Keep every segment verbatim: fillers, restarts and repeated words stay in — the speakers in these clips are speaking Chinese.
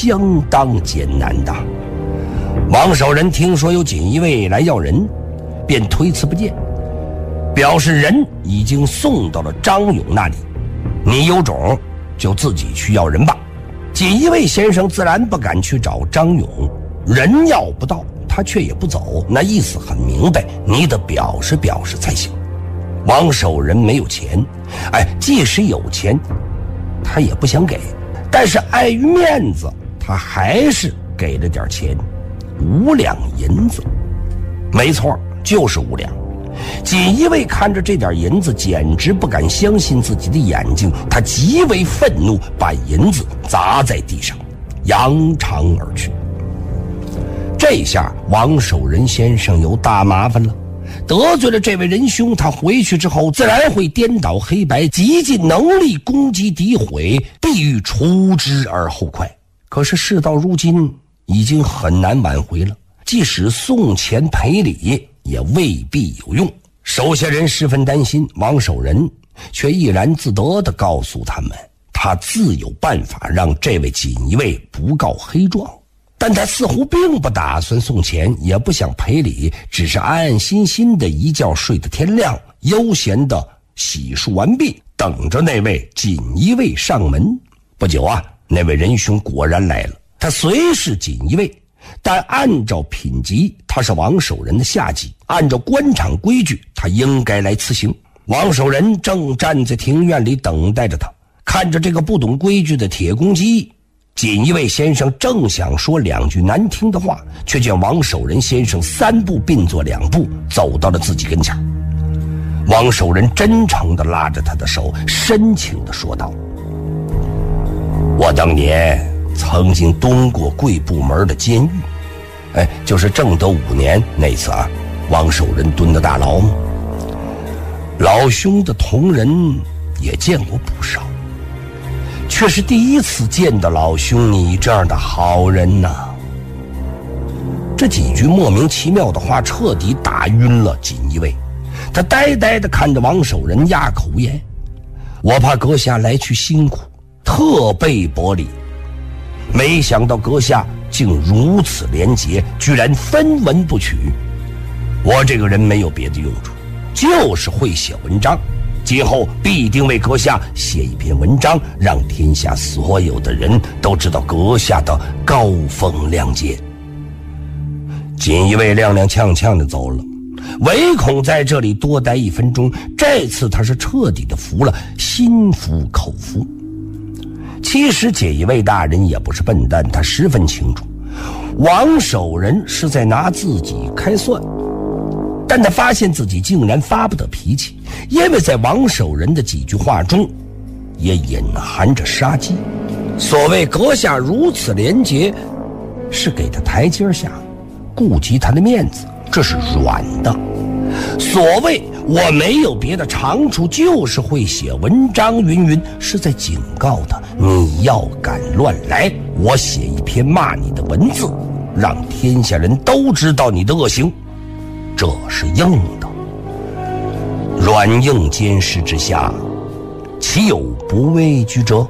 相当艰难的。王守仁听说有锦衣卫来要人，便推辞不见，表示人已经送到了张勇那里，你有种就自己去要人吧。锦衣卫先生自然不敢去找张勇，人要不到他却也不走，那意思很明白，你得表示表示才行。王守仁没有钱，哎，即使有钱他也不想给，但是碍于面子，他还是给了点钱，五两银子。没错，就是五两。锦衣卫看着这点银子，简直不敢相信自己的眼睛，他极为愤怒，把银子砸在地上，扬长而去。这下王守仁先生有大麻烦了，得罪了这位仁兄，他回去之后自然会颠倒黑白，极尽能力攻击诋毁，必欲除之而后快。可是事到如今已经很难挽回了，即使送钱赔礼也未必有用。手下人十分担心，王守仁却毅然自得地告诉他们，他自有办法让这位锦衣卫不告黑状。但他似乎并不打算送钱，也不想赔礼，只是安安心心的一觉睡到天亮，悠闲的洗漱完毕，等着那位锦衣卫上门。不久啊，那位仁兄果然来了。他虽是锦衣卫，但按照品级他是王守仁的下级，按照官场规矩他应该来辞行。王守仁正站在庭院里等待着他，看着这个不懂规矩的铁公鸡，锦衣卫先生正想说两句难听的话，却见王守仁先生三步并作两步走到了自己跟前。王守仁真诚地拉着他的手，深情地说道：我当年曾经蹲过贵部门的监狱，哎，就是正德五年那次啊，王守仁蹲的大牢嘛。老兄的同仁也见过不少，却是第一次见到老兄你这样的好人呐。这几句莫名其妙的话彻底打晕了锦衣卫，他呆呆地看着王守仁，哑口无言。我怕阁下来去辛苦，特备薄礼，没想到阁下竟如此廉洁，居然分文不取。我这个人没有别的用处，就是会写文章，今后必定为阁下写一篇文章，让天下所有的人都知道阁下的高风亮节。锦衣卫踉踉跄跄地走了，唯恐在这里多待一分钟，这次他是彻底的服了，心服口服。其实锦衣卫大人也不是笨蛋，他十分清楚王守仁是在拿自己开涮，但他发现自己竟然发不得脾气，因为在王守仁的几句话中也隐含着杀机。所谓阁下如此廉洁，是给他台阶下，顾及他的面子，这是软的。所谓我没有别的长处，就是会写文章云云，是在警告他，你要敢乱来，我写一篇骂你的文字，让天下人都知道你的恶行，这是硬的。软硬兼施之下，岂有不畏惧者？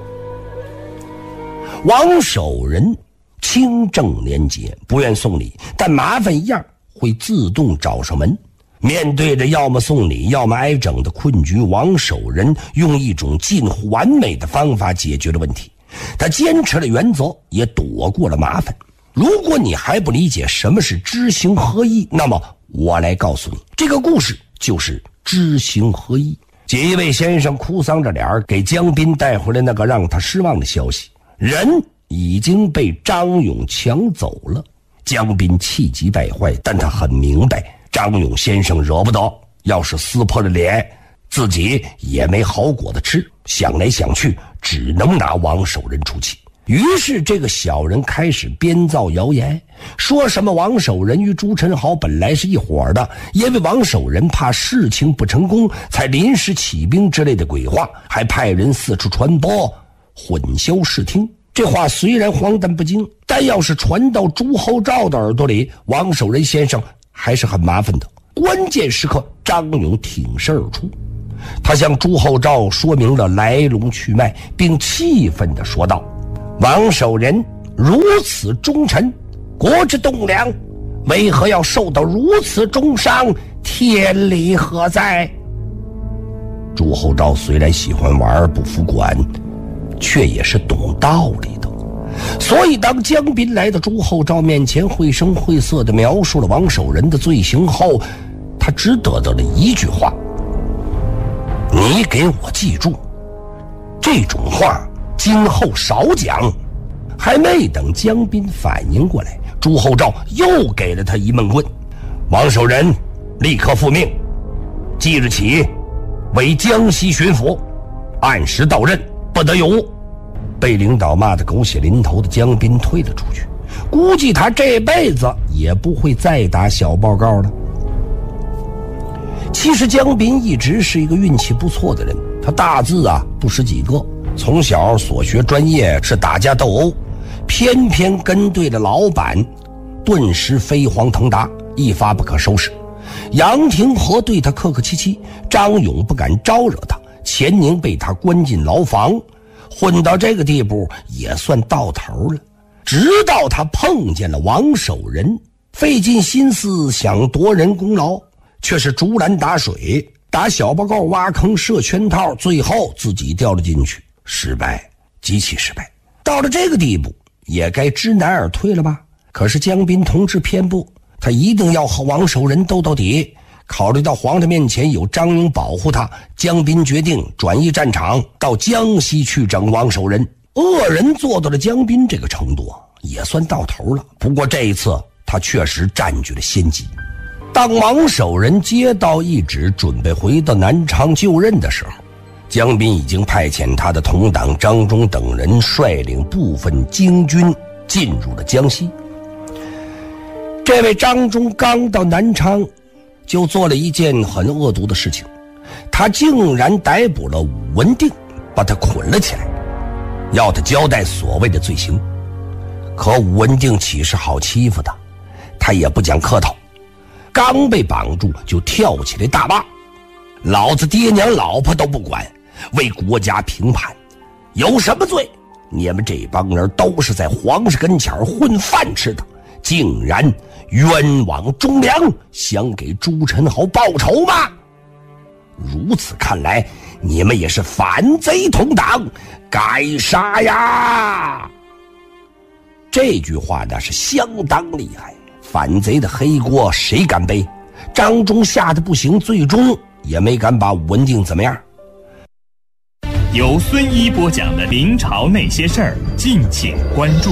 王守仁清正廉洁，不愿送礼，但麻烦一样会自动找上门。面对着要么送礼要么挨整的困局，王守仁用一种近乎完美的方法解决了问题。他坚持了原则，也躲过了麻烦。如果你还不理解什么是知行合一，那么我来告诉你，这个故事就是知行合一。锦衣卫先生哭丧着脸给江彬带回来那个让他失望的消息，人已经被张勇抢走了。江彬气急败坏，但他很明白张勇先生惹不得，要是撕破了脸，自己也没好果子吃。想来想去，只能拿王守仁出气。于是这个小人开始编造谣言，说什么王守仁与朱宸濠本来是一伙的，因为王守仁怕事情不成功才临时起兵之类的鬼话，还派人四处传播，混淆视听。这话虽然荒诞不经，但要是传到朱厚照的耳朵里，王守仁先生还是很麻烦的。关键时刻，张勇挺身而出，他向朱厚照说明了来龙去脉，并气愤地说道：王守仁如此忠臣，国之栋梁，为何要受到如此重伤？天理何在？朱厚照虽然喜欢玩不服管，却也是懂道理的。所以当江彬来到朱厚照面前，绘声绘色地描述了王守仁的罪行后，他只得到了一句话：你给我记住，这种话今后少讲。还没等江彬反应过来，朱厚照又给了他一闷棍。王守仁立刻复命，即日起为江西巡抚，按时到任，不得有误。被领导骂得狗血淋头的江彬退了出去，估计他这辈子也不会再打小报告了。其实江彬一直是一个运气不错的人，他大字啊不识几个，从小所学专业是打架斗殴，偏偏跟对了老板，顿时飞黄腾达，一发不可收拾。杨廷和对他客客气气，张勇不敢招惹他，钱宁被他关进牢房，混到这个地步也算到头了。直到他碰见了王守仁，费尽心思想夺人功劳，却是竹篮打水，打小报告挖坑设圈套，最后自己掉了进去，失败，极其失败。到了这个地步也该知难而退了吧。可是江彬同志偏不，他一定要和王守仁斗到底。考虑到皇上面前有张勇保护他，江彬决定转移战场，到江西去整王守仁。恶人做到了江彬这个程度，也算到头了。不过这一次他确实占据了先机。当王守仁接到懿旨，准备回到南昌就任的时候，江彬已经派遣他的同党张忠等人率领部分精军进入了江西。这位张忠刚到南昌，就做了一件很恶毒的事情，他竟然逮捕了武文定，把他捆了起来，要他交代所谓的罪行。可武文定岂是好欺负的，他也不讲客套，刚被绑住就跳起来大骂：老子爹娘老婆都不管，为国家平叛，有什么罪？你们这帮人都是在皇上跟前混饭吃的，竟然冤枉忠良，想给朱宸濠报仇吗？如此看来，你们也是反贼同党，该杀呀！这句话那是相当厉害，反贼的黑锅谁敢背？张忠吓得不行，最终也没敢把武文定怎么样。 由孙一播讲的明朝那些事儿，敬请关注。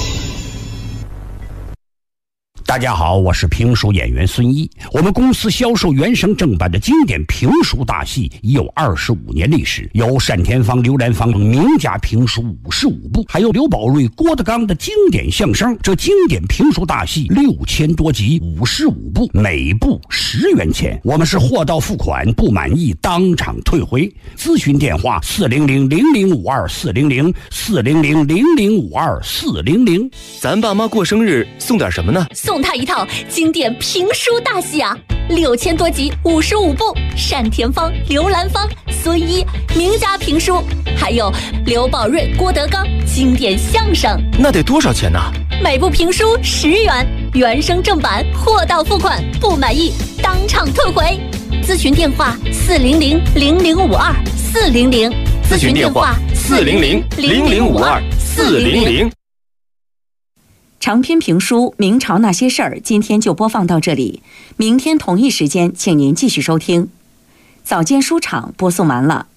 大家好，我是评书演员孙一。我们公司销售原声正版的经典评书大戏已有二十五年历史，有单田芳、刘兰芳等名家评书五十五部，还有刘宝瑞、郭德纲的经典相声。这经典评书大戏六千多集，五十五部，每部十元钱。我们是货到付款，不满意当场退回。咨询电话：四零零零零五二四零零四零零零零五二四零零。 咱爸妈过生日送点什么呢？ 送他一套经典评书大戏啊，六千多集，五十五部，单田芳、刘兰芳、孙一名家评书，还有刘宝瑞、郭德纲经典相声。 那得多少钱呢？ 每部评书十元，原声正版，货到付款，不满意当场退回。咨询电话：四零零零零五二四零零。 咨询电话：四零零零零五二四零零。 长篇评书《明朝那些事儿》今天就播放到这里，明天同一时间请您继续收听。早间书场播送完了。